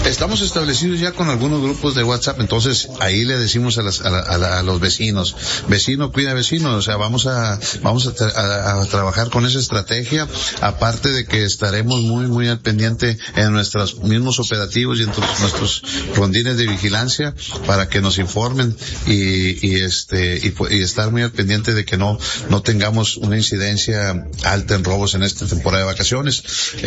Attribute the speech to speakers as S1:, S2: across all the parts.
S1: Estamos establecidos ya con algunos grupos de WhatsApp, entonces ahí le decimos a los vecinos, vecino cuida vecino, o sea, vamos a trabajar con esa estrategia, aparte de que estaremos muy al pendiente en nuestros mismos operativos y en nuestros rondines de vigilancia para que nos informen y estar muy al pendiente de que no tengamos una incidencia alta en robos en esta temporada de vacaciones.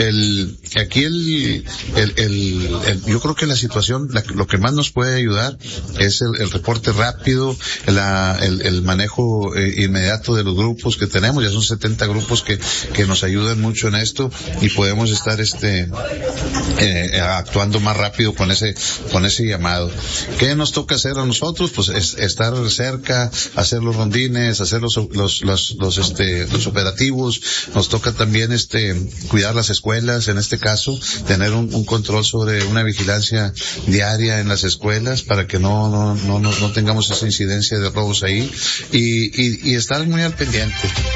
S1: Yo creo que la situación, lo que más nos puede ayudar es el reporte rápido, el manejo inmediato de los grupos que tenemos. Ya son 70 grupos que nos ayudan mucho en esto y podemos estar actuando más rápido con ese llamado. ¿Qué nos toca hacer a nosotros? Pues estar cerca, hacer los rondines, hacer los operativos. Nos toca también cuidar las escuelas, en este caso, tener un control sobre una vigilancia diaria en las escuelas para que no tengamos esa incidencia de robos ahí y estar muy al pendiente.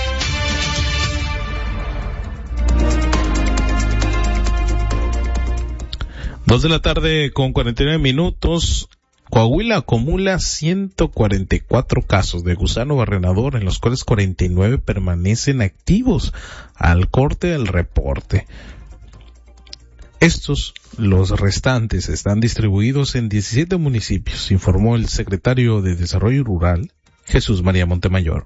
S2: Dos de la tarde con 49 minutos. Coahuila acumula 144 casos de gusano barrenador, en los cuales 49 permanecen activos al corte del reporte. Los restantes están distribuidos en 17 municipios, informó el secretario de Desarrollo Rural, Jesús María Montemayor.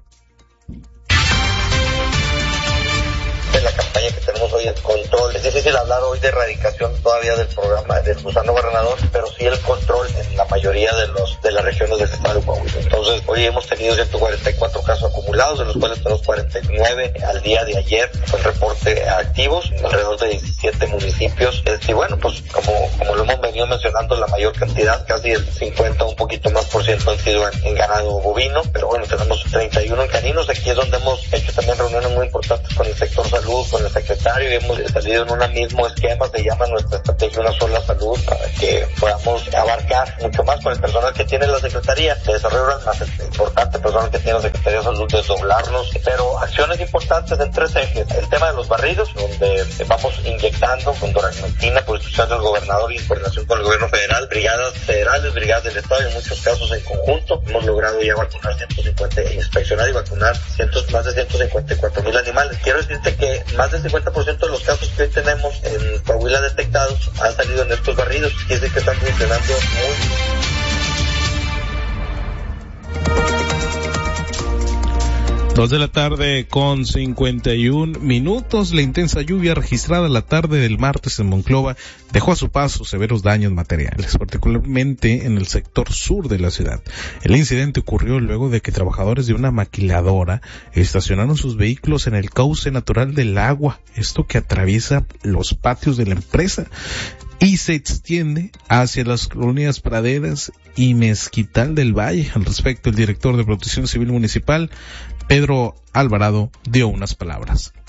S3: La campaña que tenemos hoy, el control, es difícil hablar hoy de erradicación todavía del programa del gusano barrenador, pero sí el control en la mayoría de las regiones del estado de Coahuila. Entonces, hoy hemos tenido 144 casos acumulados, de los cuales tenemos 49 al día de ayer, fue el reporte activos, alrededor de 17 municipios. Y bueno, pues como lo hemos venido mencionando, la mayor cantidad, casi el 50, un poquito más por ciento, han sido en ganado bovino, pero bueno, tenemos 31 en caninos. Aquí es donde hemos hecho también reuniones muy importantes con el sector salud, con el secretario, y hemos salido en un mismo esquema, se llama nuestra estrategia Una Sola Salud, para que podamos abarcar mucho más con el personal que tiene la Secretaría de Desarrollo Rural, más importante personal que tiene la Secretaría de Salud, desdoblarnos, pero acciones importantes en 3 ejes: el tema de los barridos, donde vamos inyectando con Doraxantina por instrucción del gobernador y en coordinación con el gobierno federal, brigadas federales, brigadas del estado, y en muchos casos en conjunto. Hemos logrado ya vacunar inspeccionar y vacunar más de 154,000 animales. Quiero decirte que más del 50% de los casos que hoy tenemos en Coahuila detectados han salido en estos barridos. Quiere decir que están funcionando muy.
S2: 2 de la tarde con 51 minutos. La intensa lluvia registrada la tarde del martes en Monclova dejó a su paso severos daños materiales, particularmente en el sector sur de la ciudad. El incidente ocurrió luego de que trabajadores de una maquiladora estacionaron sus vehículos en el cauce natural del agua, esto que atraviesa los patios de la empresa y se extiende hacia las colonias Praderas y Mezquital del Valle. Al respecto, el director de Protección Civil Municipal, Pedro Alvarado, dio unas palabras.